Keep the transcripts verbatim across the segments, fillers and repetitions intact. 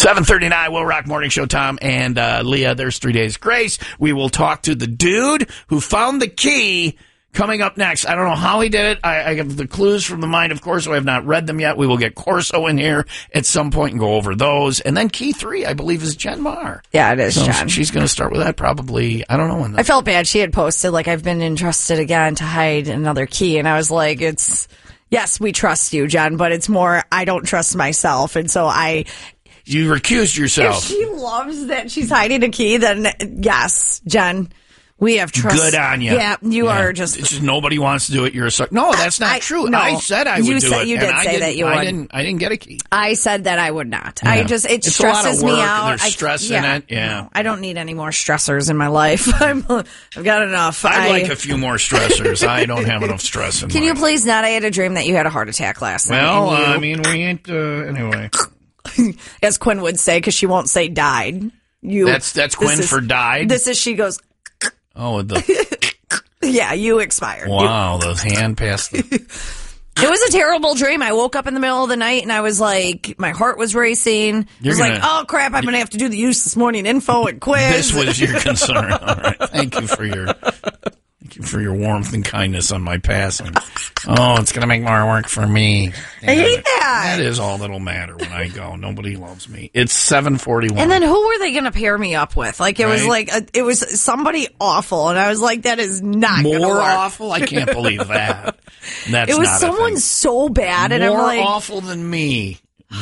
seven thirty-nine, Will Rock Morning Show, Tom and uh, Leah. There's three days grace. We will talk to the dude who found the key coming up next. I don't know how he did it. I, I have the clues from the mind of Corso. I have not read them yet. We will get Corso in here at some point and go over those. And then key three, I believe, is Jen Marr. Yeah, it is, so Jen. She's going to start with that probably, I don't know when. The- I felt bad. She had posted, like, I've been entrusted again to hide another key. And I was like, it's, yes, we trust you, Jen, but it's more, I don't trust myself. And so I... You recused yourself. If she loves that she's hiding a key, then yes, Jen, we have trust. Good on you. Yeah, you yeah. are just... It's just nobody wants to do it. You're a suck. No, that's not I, true. No, I said I would you do said, it. You did and say I that you I would. Didn't, I didn't get a key. I said that I would not. Yeah. I just, it it's stresses a lot of work, me out. There's I, stress yeah, in it. Yeah. no, I don't need any more stressors in my life. I'm, I've got enough. I'd I, like a few more stressors. I don't have enough stress in Can my you please not? I had a dream that you had a heart attack last night. Well, and you, uh, I mean, we ain't, uh, anyway. as Quinn would say, because she won't say died. You. That's, that's Quinn is, for died? This is, she goes, oh, the. Yeah, you expired. Wow, those hand passed. The- It was a terrible dream. I woke up in the middle of the night and I was like, my heart was racing. You're I was gonna, like, oh crap, I'm going to have to do the use this morning info and quiz. This was your concern. All right. Thank you for your, thank you for your warmth and kindness on my passing. Oh, it's going to make more work for me. I hate that. That is all that'll matter when I go. Nobody loves me. It's seven forty-one. And then who were they going to pair me up with? Like, it right? was like, a, it was somebody awful. And I was like, that is not going to more work. awful? I can't believe that. That's it was not someone a thing. so bad. More and I'm like, awful than me.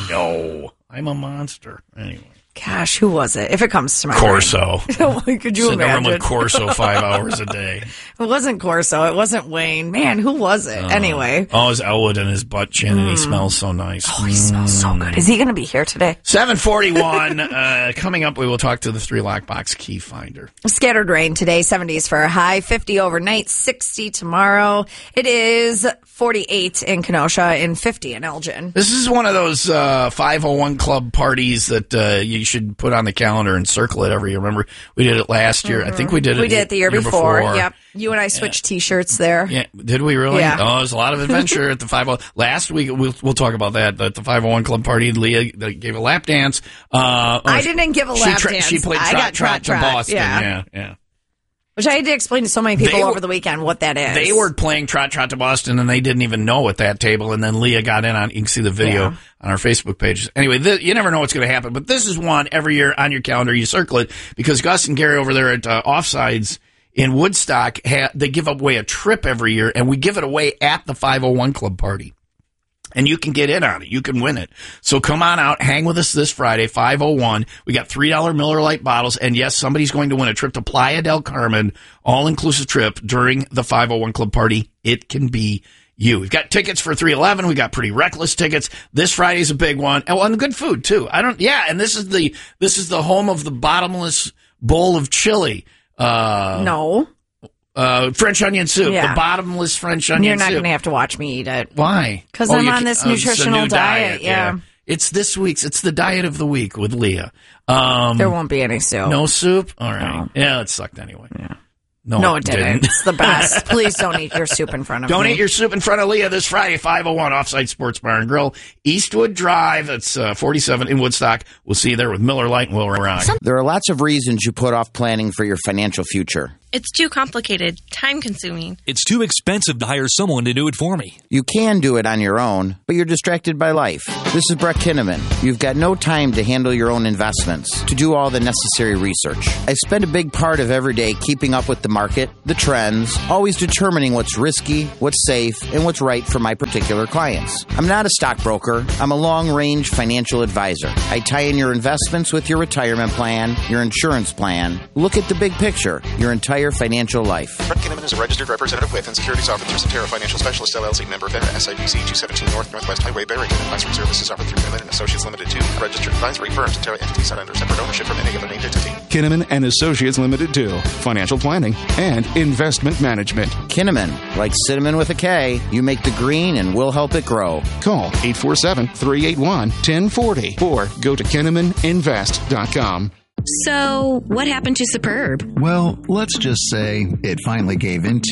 No. I'm a monster. Anyway. gosh, who was it? If it comes to my Corso. mind. Could you Sitting imagine? around with Corso five hours a day. It wasn't Corso. It wasn't Wayne. Man, who was it? Uh, anyway. Oh, his Elwood and his butt chin, and he smells so nice. Oh, he smells so good. Is he going to be here today? seven forty-one. uh, coming up, we will talk to the three lockbox key finder. Scattered rain today, seventies for a high, fifty overnight, sixty tomorrow. It is forty-eight in Kenosha and fifty in Elgin. This is one of those uh, five oh one club parties that uh, you should put on the calendar and circle it every year. Remember, we did it last year. Mm-hmm. I think we did it We did it the year, year before. before. Yep. You and I switched yeah. T-shirts there. Yeah. Did we really? Yeah. Oh, there's a lot of adventure at the five oh. Last week, we'll, we'll talk about that. At the five oh one club party, Leah gave a lap dance. Uh, I didn't give a lap she tra- dance. She played I trot, got trot, trot, to trot. Boston. Yeah. yeah, yeah. Which I had to explain to so many people they over were, the weekend what that is. They were playing Trot Trot to Boston, and they didn't even know at that table. And then Leah got in on. You can see the video yeah. on our Facebook page. Anyway, this, you never know what's going to happen, but this is one every year on your calendar. You circle it because Gus and Gary over there at uh, Offsides in Woodstock, ha- they give away a trip every year, and we give it away at the five oh one club party. And you can get in on it. You can win it. So come on out. Hang with us this Friday, five oh one. We got three dollar Miller Lite bottles. And, yes, somebody's going to win a trip to Playa del Carmen, all-inclusive trip during the five oh one Club Party. It can be you. We've got tickets for three eleven. We got Pretty Reckless tickets. This Friday's a big one. And, well, and good food, too. I don't, yeah, and this is the, this is the home of the bottomless bowl of chili. Uh, no. Uh, French onion soup, yeah. the bottomless French onion soup. You're not soup. going to have to watch me eat it. Why? Because oh, I'm you on can, this oh, nutritional diet. diet. Yeah. yeah. It's this week's, it's the diet of the week with Leah. Um, there won't be any soup. No soup? All right. No. Yeah, it sucked anyway. Yeah. No, no, it it didn't. didn't. It's the best. Please don't eat your soup in front of don't me. Don't eat your soup in front of Leah this Friday, five oh one Offside Sports Bar and Grill, Eastwood Drive. It's uh, forty-seven in Woodstock. We'll see you there with Miller Lite and Will Rock. There are lots of reasons you put off planning for your financial future. It's too complicated, time-consuming. It's too expensive to hire someone to do it for me. You can do it on your own, but you're distracted by life. This is Brett Kinnaman. You've got no time to handle your own investments, to do all the necessary research. I spend a big part of every day keeping up with the market, the trends, always determining what's risky, what's safe, and what's right for my particular clients. I'm not a stockbroker. I'm a long-range financial advisor. I tie in your investments with your retirement plan, your insurance plan. Look at the big picture, your entire financial life. Brett Kinnaman is a registered representative with and securities offered through Cetera Financial Specialist, L L C, member FINRA, S I B C two seventeen North Northwest Highway, Barrington. Advisory services offered through Kinnaman and Associates Limited, two. Registered advisory firm. Cetera entities not under separate ownership from any other named entity. Kinnaman and Associates Limited, two. Financial planning and investment management. Kinnaman, like cinnamon with a K, you make the green and we'll help it grow. Call eight four seven, three eight one, one zero four zero or go to kinnaman invest dot com. So, what happened to Superb? Well, let's just say it finally gave into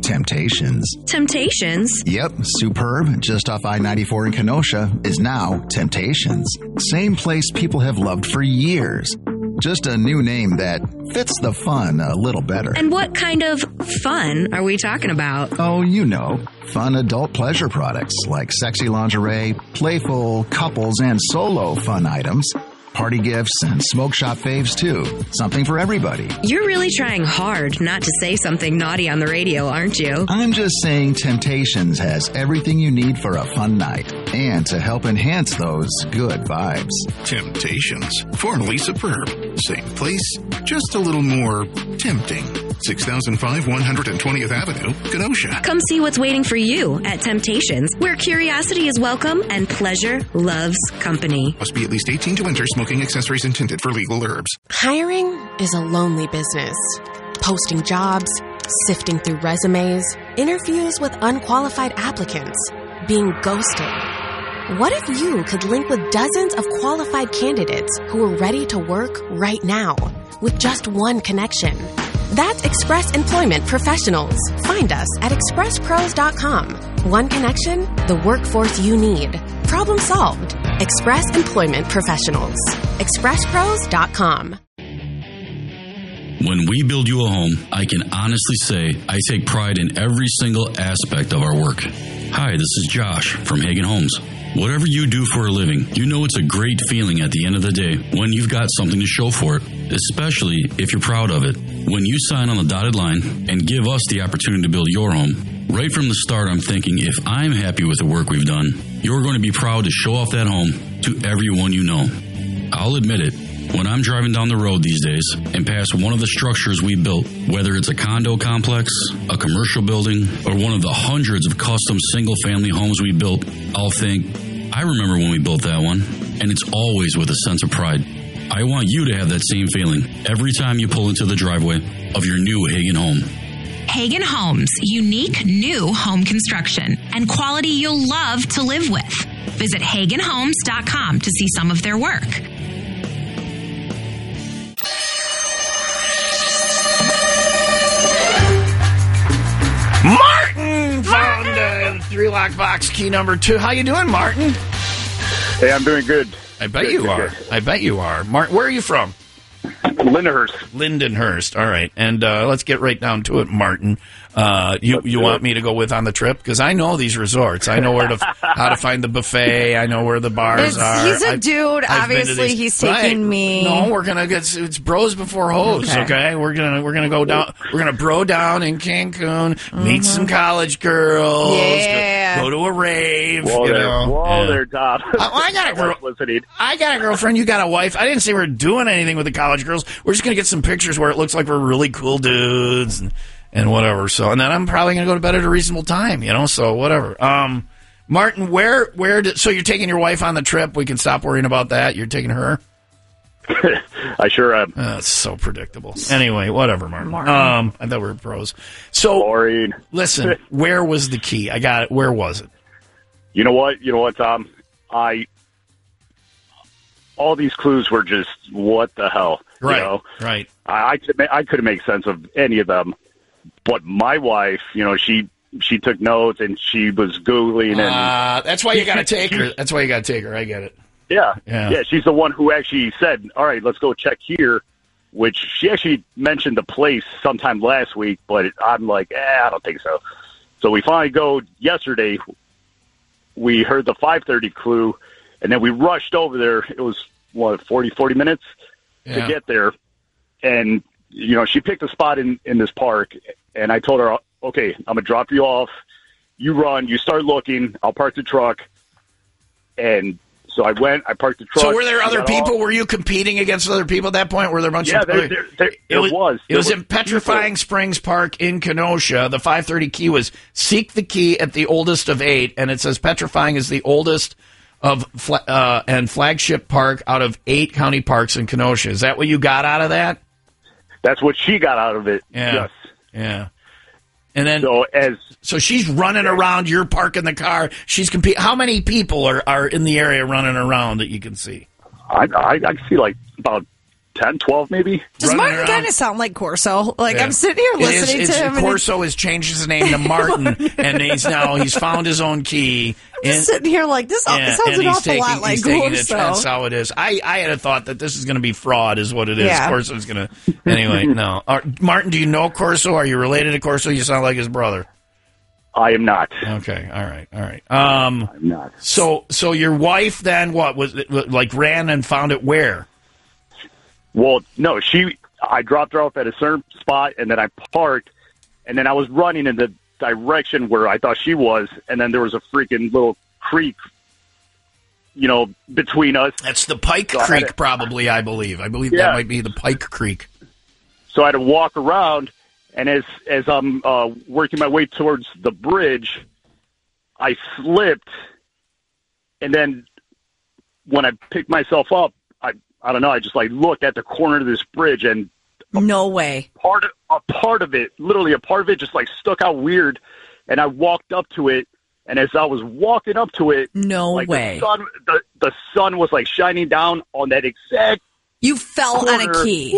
Temptations. Temptations? Yep, Superb, just off I ninety-four in Kenosha, is now Temptations. Same place people have loved for years. Just a new name that fits the fun a little better. And what kind of fun are we talking about? Oh, you know, fun adult pleasure products like sexy lingerie, playful couples and solo fun items, party gifts, and smoke shop faves, too. Something for everybody. You're really trying hard not to say something naughty on the radio, aren't you? I'm just saying Temptations has everything you need for a fun night and to help enhance those good vibes. Temptations, formerly Superb. Same place, just a little more tempting. six thousand five, one hundred twentieth Avenue, Kenosha. Come see what's waiting for you at Temptations, where curiosity is welcome and pleasure loves company. Must be at least eighteen to enter. Smoking accessories intended for legal herbs. Hiring is a lonely business. Posting jobs, sifting through resumes, interviews with unqualified applicants, being ghosted. What if you could link with dozens of qualified candidates who are ready to work right now with just one connection? That's Express Employment Professionals. Find us at express pros dot com. One connection, the workforce you need. Problem solved. Express Employment Professionals. express pros dot com. When we build you a home, I can honestly say I take pride in every single aspect of our work. Hi, this is Josh from Hagen Homes. Whatever you do for a living, you know it's a great feeling at the end of the day when you've got something to show for it, especially if you're proud of it. When you sign on the dotted line and give us the opportunity to build your home, right from the start I'm thinking if I'm happy with the work we've done, you're going to be proud to show off that home to everyone you know. I'll admit it, when I'm driving down the road these days and pass one of the structures we built, whether it's a condo complex, a commercial building, or one of the hundreds of custom single-family homes we built, I'll think, I remember when we built that one, and it's always with a sense of pride. I want you to have that same feeling every time you pull into the driveway of your new Hagen home. Hagen Homes, unique new home construction and quality you'll love to live with. Visit hagen homes dot com to see some of their work. Martin found uh, three lock box key number two. How you doing, Martin? Hey, I'm doing good. I bet good, you good, are. good. I bet you are. Martin, where are you from? Lindenhurst. Lindenhurst. All right. And uh, let's get right down to it, Martin. Uh, you you want me to go with on the trip? Because I know these resorts. I know where to how to find the buffet. I know where the bars It's- are. he's a I've- dude. I've been to Obviously, these- he's taking Right. me. No, we're gonna get it's bros before hoes. Okay. Okay, we're gonna we're gonna go down. We're gonna bro down in Cancun, meet some college girls. Yeah. Go, go to a rave. Whoa you there, know. whoa Yeah. there, Tom. I, I got a girl. Listening. I got a girlfriend. You got a wife. I didn't say we're doing anything with the college girls. We're just gonna get some pictures where it looks like we're really cool dudes and, and whatever. So, and then I'm probably gonna go to bed at a reasonable time. You know. So whatever. Um, Martin, where where? Did, so you're taking your wife on the trip? We can stop worrying about that. You're taking her. I sure am. Uh, it's so predictable. Anyway, whatever, Martin. Martin. Um, I thought we were pros. So, Boring. listen, where was the key? I got it. Where was it? You know what? You know what, Tom? I all these clues were just what the hell. Right. You know? Right. I, I could I couldn't make sense of any of them. But my wife, you know, she she took notes and she was googling and Uh, that's why you got to take her. That's why you got to take her. I get it. yeah, Yeah. yeah, she's the one who actually said, "All right, let's go check here." Which she actually mentioned the place sometime last week, but I'm like, eh, I don't think so. So we finally go yesterday. We heard the five thirty clue, and then we rushed over there. It was, what, forty, forty minutes Yeah. to get there. And, you know, she picked a spot in, in this park, and I told her, okay, I'm going to drop you off. You run. You start looking. I'll park the truck. And so I went. I parked the truck. So were there I other got people? off. Were you competing against other people at that point? Were there a bunch Yeah, of there, other- there, there, It there was. was. It There was were in Petrifying Springs Park in Kenosha. The five thirty key was seek the key at the oldest of eight, and it says Petrifying is the oldest of fla- uh, and flagship park out of eight county parks in Kenosha. Is that what you got out of that? That's what she got out of it. Yeah. Yes. Yeah. And then So as so she's running around. You're parking the car. She's competing. How many people are, are in the area running around that you can see? I, I, I see like about ten, twelve maybe. Does Running Martin around. kind of sound like Corso? Like Yeah. I'm sitting here It listening is, to it's, him. and Corso has changed his name to Martin, and he's now he's found his own key. I'm just sitting here like this. Yeah, it sounds and an he's awful taking, lot like he's taking it. Corso. That's how it is. I, I had a thought that this is going to be fraud, is what it is. Yeah. Corso's going to. Anyway, no. Uh, Martin, do you know Corso? Are you related to Corso? You sound like his brother. I am not. Okay, all right, all right. Um, I'm not. So, so your wife then what was it, like ran and found it where? Well, no, she. I dropped her off at a certain spot, and then I parked, and then I was running in the direction where I thought she was, and then there was a freaking little creek, you know, between us. That's the Pike So I had Creek, to- probably. I believe. I believe Yeah. that might be the Pike Creek. So I had to walk around, and as as I'm uh, working my way towards the bridge, I slipped, and then when I picked myself up, I I don't know, I just like looked at the corner of this bridge, and No way. part of, a part of it, literally a part of it, just like stuck out weird, and I walked up to it, and as I was walking up to it, No like way. the sun, the, the sun was like shining down on that exact. You fell on a corner. key.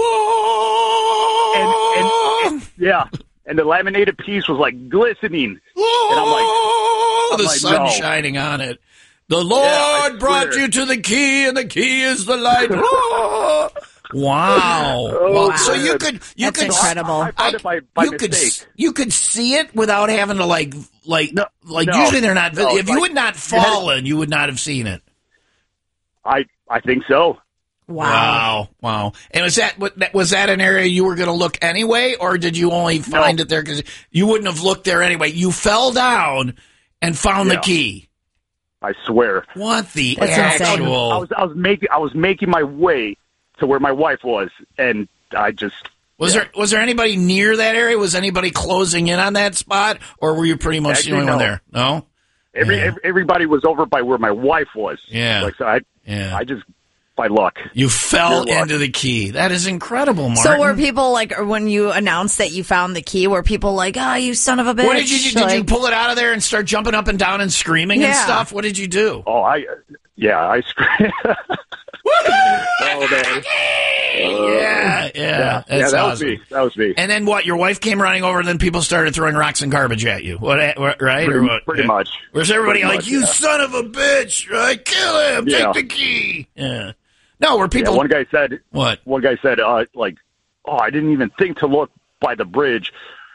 and, and, and yeah, and the laminated piece was like glistening, and I'm like, Oh, I'm the like, sun no. shining on it. The Lord I brought swear. you to the key, and the key is the light. Oh. Wow! Oh, wow. So man. you could, you That's could, incredible. I found it by, by you could, mistake. you could see it without having to like, like, No, like. no, usually they're not. no, if you like- had not fallen, you would not have seen it. I I think so. Wow. Wow! Wow! And was that what- that- was that an area you were going to look anyway, or did you only find it there because you wouldn't have looked there anyway? You fell down and found Yeah. the key. I swear. What the That's insane. actual? I was I was making I was making my way to where my wife was, and I just Was yeah. there was there anybody near that area? Was anybody closing in on that spot, or were you pretty much Actually, the only one no. there? No. Every, Yeah. ev- everybody was over by where my wife was. Yeah. Like so I Yeah. I just by luck. You fell Pure luck. into the key. That is incredible, Martin. So were people like, or when you announced that you found the key, were people like, "Oh, you son of a bitch"? What did you do? Did you Like, pull it out of there and start jumping up and down and screaming and Yeah. stuff? What did you do? Oh, I yeah, I screamed. Oh man. Yeah, yeah, Yeah, that's yeah, that was awesome. me. That was me. And then what? Your wife came running over, and then people started throwing rocks and garbage at you. What? what right or Pretty, what? pretty Yeah. much. Was everybody Pretty like, much, "You yeah. son of a bitch! Right? Kill him! Yeah. Take the key!" Yeah. No, were Yeah, people? one guy said What? one guy said uh like, "Oh, I didn't even think to look by the bridge."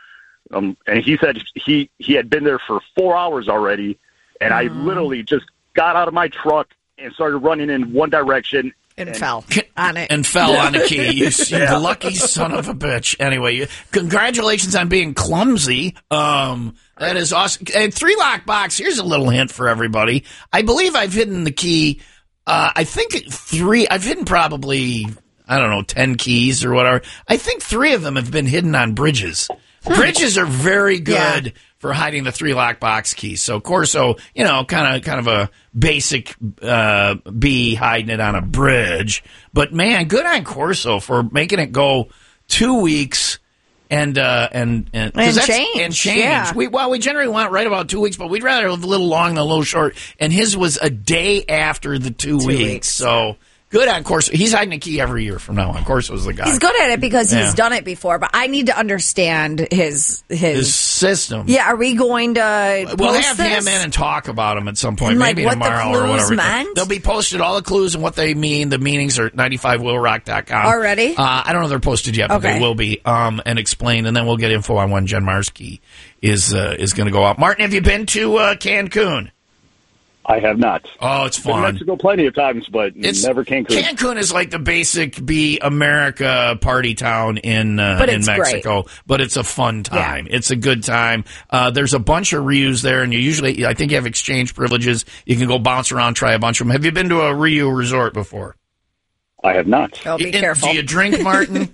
Um and he said he he had been there for four hours already, and I literally just got out of my truck and started running in one direction and fell on it. and fell on the key. You, you Yeah. lucky son of a bitch. Anyway, you, congratulations on being clumsy. Um, that is awesome. And three lock box. Here's a little hint for everybody. I believe I've hidden the key. Uh, I think three. I've hidden probably I don't know ten keys or whatever. I think three of them have been hidden on bridges. Bridges are very good Yeah. for hiding the three lock box keys. So Corso, you know, kind of kind of a basic uh, B hiding it on a bridge. But man, good on Corso for making it go two weeks and uh, and and, 'cause And that's- change, and change. yeah. We well, we generally want right about two weeks, but we'd rather live a little long than a little short. And his was a day after the two, weeks. weeks. So good on Corso. He's hiding a key every year from now on. Corso's the guy. He's good at it because Yeah. he's done it before, but I need to understand his his. His system. yeah, are we going to? We'll post have this? him in and talk about them at some point, And, like, maybe what the tomorrow or clues whatever. meant? They'll be posted, all the clues and what they mean. The meanings are ninety-five will rock dot com. Already? Uh, I don't know if they're posted yet, but Okay. they will be, um, and explained, and then we'll get info on when Jen Marsky is uh, is going to go out. Martin, have you been to uh, Cancun? I have not. Oh, it's Been to fun. Mexico plenty of times, but It's never Cancun. Cancun is like the basic be America party town in uh, But in it's Mexico, but it's a fun time. It's a good time. Uh, there's a bunch of Rius there, and you usually, I think, you have exchange privileges. You can go bounce around, try a bunch of them. Have you been to a Riu resort before? I have not. Oh, be And careful. Do you drink, Martin?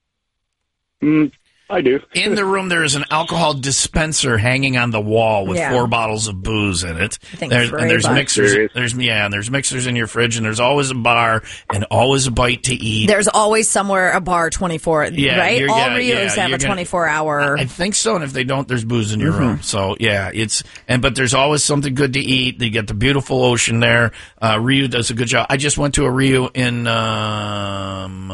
Mm, I do. In the room, there is an alcohol dispenser hanging on the wall with Yeah. four bottles of booze in it. I think there's, three, and there's but- mixers. Serious? There's yeah, and there's mixers in your fridge, and there's always a bar and always a bite to eat. There's always somewhere a bar twenty-four, Yeah, right? you're- All yeah, Rios yeah, have you're a gonna- twenty-four hour. I think so, and if they don't, there's booze in your room. So yeah, it's and but there's always something good to eat. They get the beautiful ocean there. Uh, Riu does a good job. I just went to a Riu in um, uh,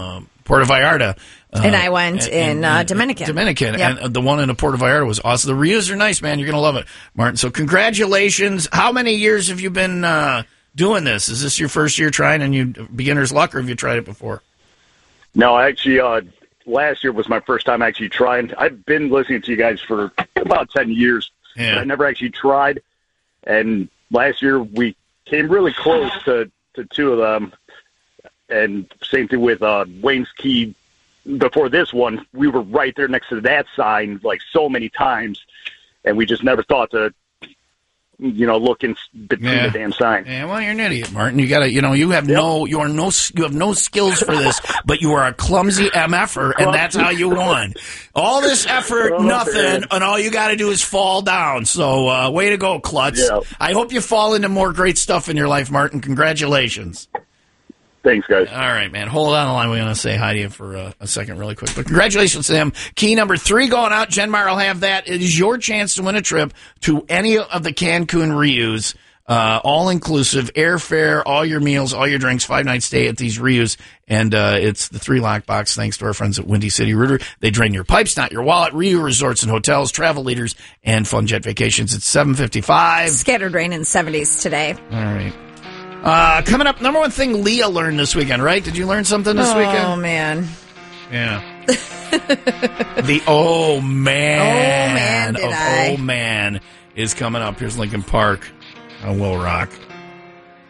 Puerto Vallarta. Uh, and I went in, in uh, Dominican. Dominican. Yep. And the one in the Puerto Vallarta was awesome. The Rios are nice, man. You're going to love it, Martin. So congratulations. How many years have you been uh, doing this? Is this your first year trying and you beginner's luck, or have you tried it before? No, actually, uh, last year was my first time actually trying. I've been listening to you guys for about ten years. Yeah. But I never actually tried. And last year we came really close to, to two of them. And same thing with uh, Wayne's Key. Before this one, we were right there next to that sign like so many times, and we just never thought to, you know, look in between Yeah. the damn sign. Yeah, well, you're an idiot, Martin. You gotta, you know, you have no, you are no, you have no skills for this, but you are a clumsy M F-er, and that's how you won. All this effort, Oh, nothing, man. and all you got to do is fall down. So, uh, way to go, Klutz. Yeah. I hope you fall into more great stuff in your life, Martin. Congratulations. Thanks, guys. All right, man. Hold on the line. We're going to say hi to you for uh, a second really quick. But congratulations to them. Key number three going out. Genmar will have that. It is your chance to win a trip to any of the Cancun Rius. Uh, all-inclusive, airfare, all your meals, all your drinks, five-night stay at these Rius. And uh, it's the three lockbox, thanks to our friends at Windy City Rooter. They drain your pipes, not your wallet. Riu Resorts and Hotels, Travel Leaders, and Fun Jet Vacations. It's seven fifty-five. Scattered rain in seventies today. All right. Uh, coming up, number one thing Leah learned this weekend, right? Did you learn something this oh, weekend? Oh, man. Yeah. The oh man, Oh, man, did of I. oh man is coming up. Here's Lincoln Park on Will Rock.